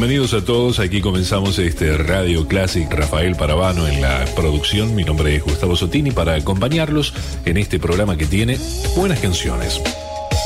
Bienvenidos a todos, aquí comenzamos este Radio Classic. Rafael Paravano en la producción, mi nombre es Gustavo Sotini para acompañarlos en este programa que tiene buenas canciones.